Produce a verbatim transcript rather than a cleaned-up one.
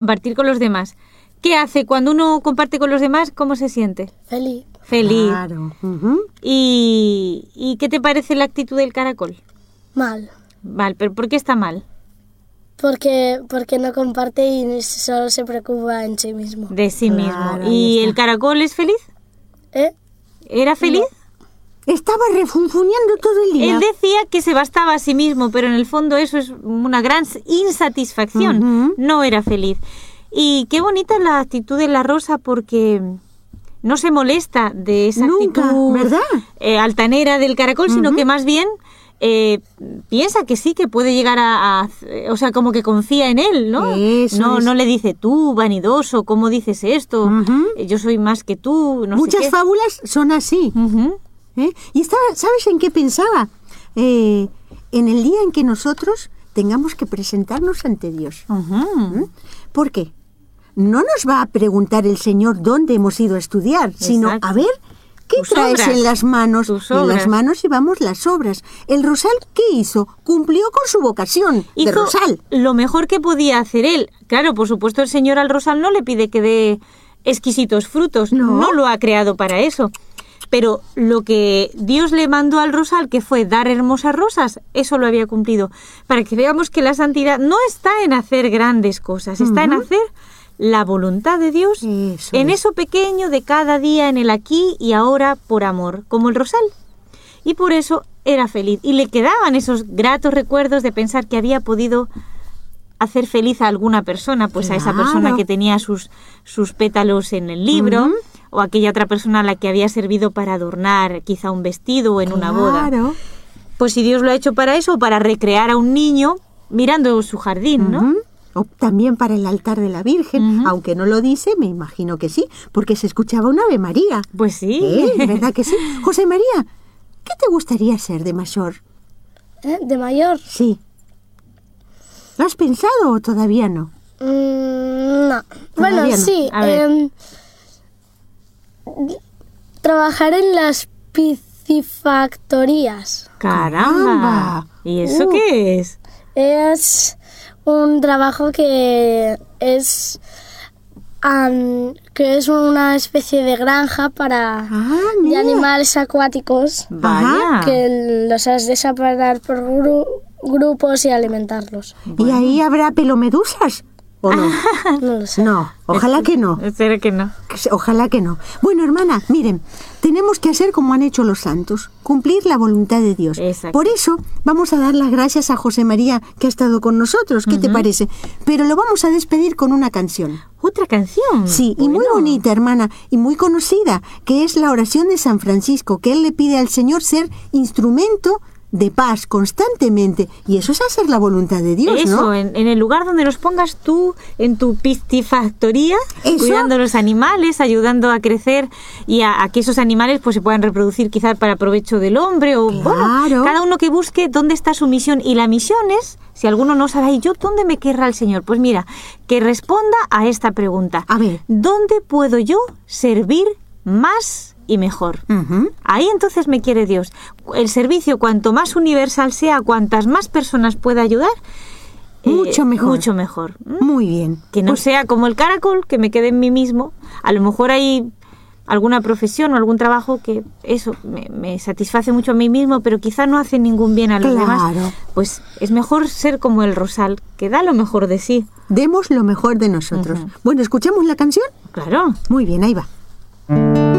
compartir con los demás. ¿Qué hace cuando uno comparte con los demás? ¿Cómo se siente? Feliz. Feliz. Claro. Uh-huh. ¿Y, ¿Y qué te parece la actitud del caracol? Mal. Mal, pero ¿por qué está mal? Porque, porque no comparte y solo se preocupa en sí mismo. De sí Claro, mismo. ahí ¿Y está. el caracol es feliz? ¿Eh? ¿Era feliz? Estaba refunfuñando todo el día. Él decía que se bastaba a sí mismo, pero en el fondo eso es una gran insatisfacción. Ujú. No era feliz. Y qué bonita es la actitud de la Rosa, porque no se molesta de esa Nunca, actitud ¿verdad? eh, altanera del caracol, sino Ujú. que más bien eh, piensa que sí, que puede llegar a, a... O sea, como que confía en él, ¿no? Eso no, es. no le dice tú, vanidoso, ¿cómo dices esto? Ujú. Eh, Yo soy más que tú, no Muchas sé qué. fábulas son así. Ujú. ¿eh? Y estaba, ¿sabes en qué pensaba? Eh, en el día en que nosotros tengamos que presentarnos ante Dios. Ujú. ¿Mm? ¿Por qué? No nos va a preguntar el Señor dónde hemos ido a estudiar, sino Exacto. a ver qué Tus traes obras. en las manos. Tus Y en las obras. manos llevamos las obras. El Rosal, ¿qué hizo? Cumplió con su vocación de Hizo Rosal. lo mejor que podía hacer él. Claro, por supuesto, el Señor al Rosal no le pide que dé exquisitos frutos. No. No lo ha creado para eso. Pero lo que Dios le mandó al Rosal, que fue dar hermosas rosas, eso lo había cumplido. Para que veamos que la santidad no está en hacer grandes cosas, está en hacer la voluntad de Dios Eso en es. eso pequeño de cada día, en el aquí y ahora por amor, como el Rosal. Y por eso era feliz. Y le quedaban esos gratos recuerdos de pensar que había podido hacer feliz a alguna persona, pues a esa Claro. persona que tenía sus, sus pétalos en el libro, Ujú. o aquella otra persona a la que había servido para adornar quizá un vestido o en una boda. Claro. Pues si Dios lo ha hecho para eso, para recrear a un niño mirando su jardín, ¿no? Ujú. O también para el altar de la Virgen, Ujú. aunque no lo dice, me imagino que sí, porque se escuchaba un Ave María. Pues sí. ¿Eh? ¿Verdad que sí? José María, ¿qué te gustaría ser de mayor? ¿Eh? ¿De mayor? Sí. ¿Lo has pensado o todavía no? Mm, no. Bueno, Todavía no. sí. A ver. em, trabajar en las piscifactorías. Caramba. Caramba. ¿Y eso Uh. qué es? Es un trabajo que es am, que es una especie de granja para Ah, de mira. animales acuáticos Vaya. que los has de separar por gru- grupos y alimentarlos. ¿Y ahí habrá pelomedusas? ¿O no? No lo sé. No, ojalá que no. Espero que no. Que se- Ojalá que no. Bueno, hermana, miren, tenemos que hacer como han hecho los santos, cumplir la voluntad de Dios. Exacto. Por eso vamos a dar las gracias a José María que ha estado con nosotros. ¿Qué te parece? Pero lo vamos a despedir con una canción. ¿Otra canción? Sí, y muy Bueno. bonita, hermana, y muy conocida, que es la oración de San Francisco, que él le pide al Señor ser instrumento de paz constantemente. Y eso es hacer la voluntad de Dios, Eso, ¿no? en, en el lugar donde los pongas tú, en tu piscifactoría, Eso. cuidando a los animales, ayudando a crecer y a, a que esos animales pues se puedan reproducir quizás para provecho del hombre o bueno, Claro. cada uno que busque dónde está su misión. Y la misión es, si alguno no sabe, "Ay, ¿yo dónde me querrá el Señor?" Pues mira, que responda a esta pregunta. A ver. ¿Dónde puedo yo servir más y mejor? Ujú. Ahí entonces me quiere Dios. El servicio, cuanto más universal sea, cuantas más personas pueda ayudar, eh, Mucho mejor. Mucho mejor. ¿Mm? Muy bien. Que no sea como el caracol, que me quede en mí mismo. A lo mejor hay alguna profesión o algún trabajo que eso me, me satisface mucho a mí mismo, pero quizá no hace ningún bien a los Claro. demás. Pues es mejor ser como el Rosal, que da lo mejor de sí. Demos lo mejor de nosotros. Ujú. Bueno, ¿escuchamos la canción? Claro. Muy bien, ahí va.